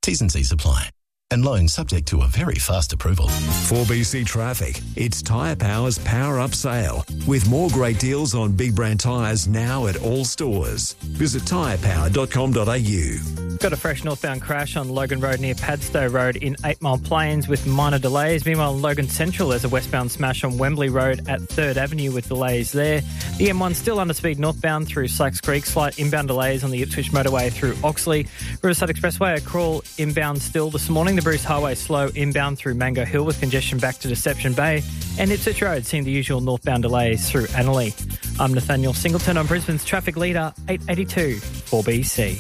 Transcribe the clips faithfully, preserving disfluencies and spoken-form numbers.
T's and C's apply. And loan subject to a very fast approval. four B C Traffic. It's Tyre Power's Power Up Sale, with more great deals on big brand tyres now at all stores. Visit tyre power dot com dot a u. Got a fresh northbound crash on Logan Road near Padstow Road in Eight Mile Plains with minor delays. Meanwhile, in Logan Central, there's a westbound smash on Wembley Road at third Avenue with delays there. The M one still under speed northbound through Slacks Creek. Slight inbound delays on the Ipswich motorway through Oxley. Riverside Expressway, a crawl inbound still this morning. The Bruce Highway slow inbound through Mango Hill with congestion back to Deception Bay. And Ipswich Road seeing the usual northbound delays through Annerley. I'm Nathaniel Singleton on Brisbane's traffic leader, eight eighty-two four B C.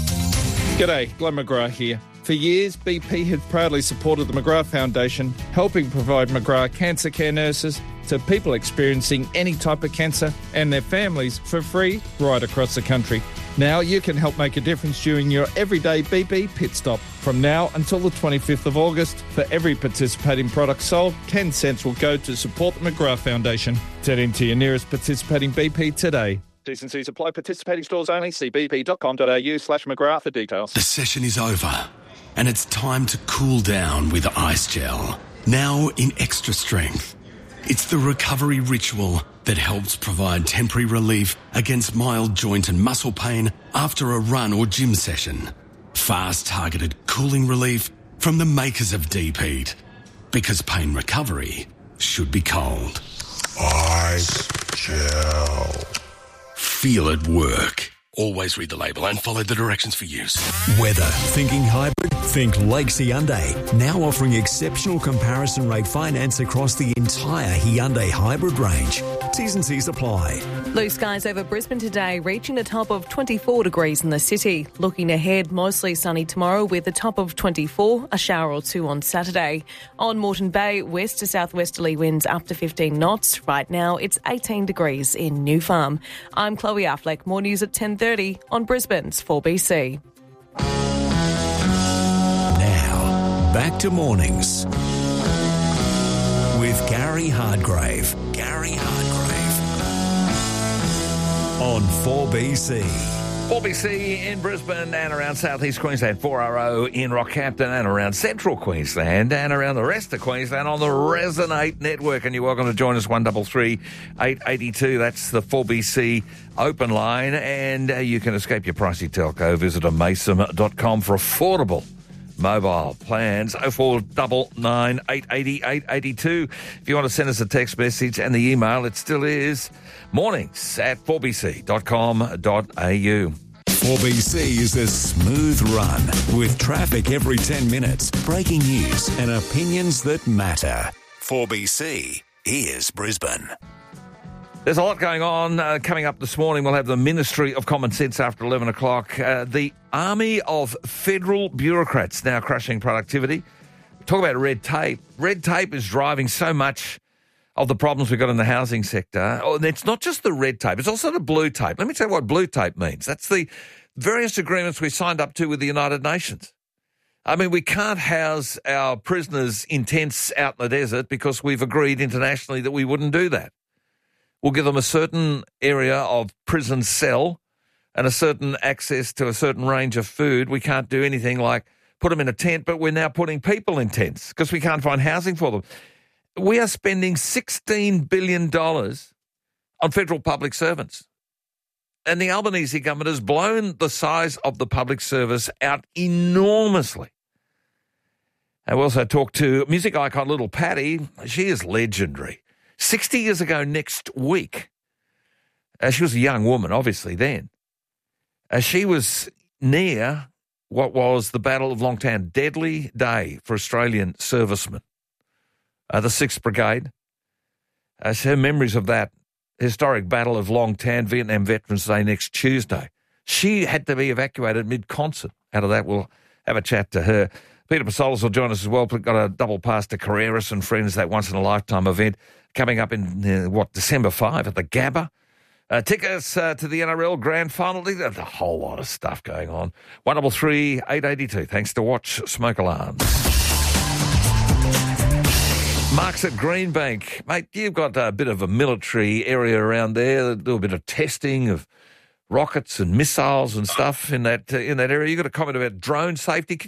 G'day, Glenn McGrath here. For years, B P has proudly supported the McGrath Foundation, helping provide McGrath cancer care nurses to people experiencing any type of cancer and their families for free right across the country. Now you can help make a difference during your everyday B P pit stop. From now until the twenty-fifth of August, for every participating product sold, ten cents will go to support the McGrath Foundation. Head into your nearest participating B P today. T's and C's apply. Participating stores only. See b p dot com dot a u slash McGrath for details. The session is over, and it's time to cool down with Ice Gel. Now in extra strength. It's the recovery ritual that helps provide temporary relief against mild joint and muscle pain after a run or gym session. Fast targeted cooling relief from the makers of Deep Heat. Because pain recovery should be cold. Ice Gel. Feel it work. Always read the label and follow the directions for use. Weather. Thinking hybrid? Think Lake Hyundai. Now offering exceptional comparison rate finance across the entire Hyundai hybrid range. T's and C's apply. Blue skies over Brisbane today, reaching a top of twenty-four degrees in the city. Looking ahead, mostly sunny tomorrow with a top of twenty-four, a shower or two on Saturday. On Moreton Bay, west to southwesterly winds up to fifteen knots. Right now, it's eighteen degrees in New Farm. I'm Chloe Affleck. More news at ten thirty on Brisbane's four B C. Now, back to mornings with Gary Hardgrave. Gary Hardgrave on four B C. four B C in Brisbane and around southeast Queensland, four R O in Rockhampton and around central Queensland and around the rest of Queensland on the Resonate network. And you're welcome to join us, one three three, eight eight two. That's the four B C open line. And uh, you can escape your pricey telco. Visit mason dot com for affordable mobile plans. oh four nine nine, eight eight zero, eight eight two. If you want to send us a text message, and the email, it still is mornings at four b c dot com dot a u. four B C is a smooth run with traffic every ten minutes, breaking news and opinions that matter. four B C is Brisbane. There's a lot going on. Uh, coming up this morning, we'll have the Ministry of Common Sense after eleven o'clock. Uh, the army of federal bureaucrats now crushing productivity. Talk about red tape. Red tape is driving so much of the problems we've got in the housing sector. Oh, and it's not just the red tape, it's also the blue tape. Let me tell you what blue tape means. That's the various agreements we signed up to with the United Nations. I mean, we can't house our prisoners in tents out in the desert because we've agreed internationally that we wouldn't do that. We'll give them a certain area of prison cell and a certain access to a certain range of food. We can't do anything like put them in a tent, but we're now putting people in tents because we can't find housing for them. We are spending sixteen billion dollars on federal public servants. And the Albanese government has blown the size of the public service out enormously. And we also talked to music icon Little Patty. She is legendary. sixty years ago next week, uh, she was a young woman, obviously, then. Uh, she was near what was the Battle of Longtown, deadly day for Australian servicemen, uh, the sixth Brigade. Uh, so her memories of that historic Battle of Longtown, Vietnam Veterans Day next Tuesday. She had to be evacuated mid-concert. Out of that, we'll have a chat to her. Peter Pasolis will join us as well. We've got a double pass to Carreras and Friends, that once-in-a-lifetime event coming up in, uh, what, December fifth at the Gabba. Uh, tickets uh, to the N R L Grand Final. There's a whole lot of stuff going on. one three three, eight eight two. Thanks to Watch Smoke Alarms. Mark's at Greenbank. Mate, you've got a bit of a military area around there. They do a bit of testing of rockets and missiles and stuff in that uh, in that area. You've got a comment about drone safety. Can